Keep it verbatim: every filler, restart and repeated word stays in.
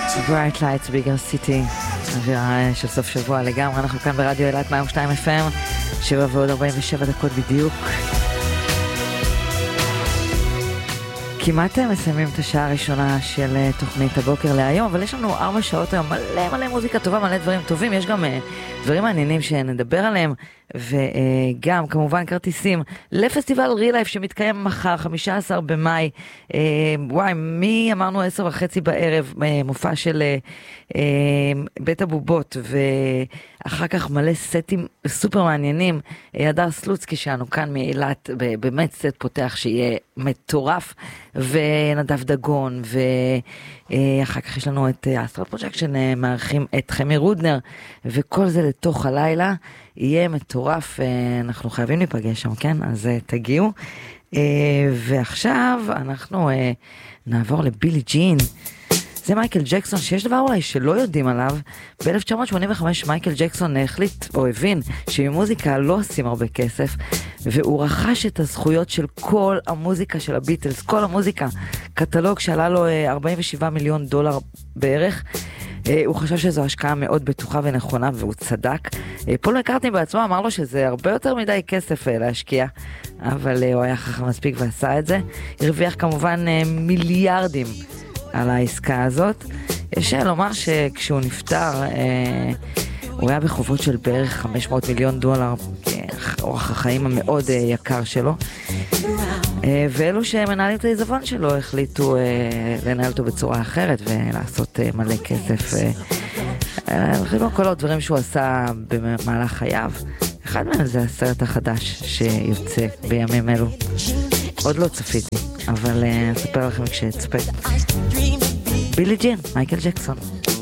Bright Lights, Bigger City, אווירה של סוף שבוע לגמרי. אנחנו כאן ברדיו אילת מאה ושתיים אף אם, שבע ועוד ארבעים ושבע דקות בדיוק. כמעט מסיימים את השעה הראשונה של תוכנית הבוקר להיום, אבל יש לנו ארבע שעות היום, מלא מלא מוזיקה טובה, מלא דברים טובים, יש גם דברים מעניינים שנדבר עליהם, וגם כמובן כרטיסים לפסטיבל רילייף שמתקיים מחר, חמישה עשר במאי, וואי, מי אמרנו עשר וחצי בערב, מופע של בית הבובות, ואחר כך מלא סטים סופר מעניינים, הדר סלוצקי שלנו כאן מאילת, באמת סט פותח שיהיה מטורף, ונדב דגון, ואחר כך יש לנו את אסטרל פרוג'קשן, מארחים את חמי רודנר, וכל זה לתוך הלילה, יהיה מטורף, אנחנו חייבים להיפגש שם, כן? אז תגיעו. ועכשיו אנחנו נעבור לבילי ג'ין. זה מייקל ג'קסון, שיש דבר אולי שלא יודעים עליו. ב-אלף תשע מאות שמונים וחמש מייקל ג'קסון החליט או הבין שבמוזיקה לא עושים הרבה כסף, והוא רכש את הזכויות של כל המוזיקה של הביטלס, כל המוזיקה, קטלוג שעלה לו ארבעים ושבעה מיליון דולר בערך. הוא חשב שזו השקעה מאוד בטוחה ונכונה, והוא צדק. פול מקרטני בעצמו אמר לו שזה הרבה יותר מדי כסף להשקיע, אבל הוא היה חכם מספיק ועשה את זה. הרוויח כמובן מיליארדים על העסקה הזאת. יש לומר שכשהוא נפטר, הוא היה בחובות של בערך חמש מאות מיליון דולר, אורח החיים המאוד יקר שלו. ואלו שמנהלים את העיזבון שלו החליטו לנהל אותו בצורה אחרת ולעשות מלא כסף. חלקו כל הדברים שהוא עשה במהלך חייו, אחד מהם זה הסרט החדש שיוצא בימים אלו. עוד לא צפיתי, אבל אספר לכם כשאצפה. בילי ג'ין, מייקל ג'קסון.